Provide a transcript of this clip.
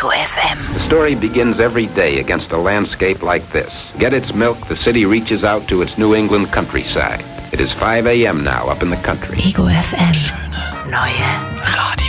Ego FM. The story begins every day against a landscape like this. Get its milk, the city reaches out to its New England countryside. It is 5 a.m. now up in the country. Ego FM. Schöne neue Radio.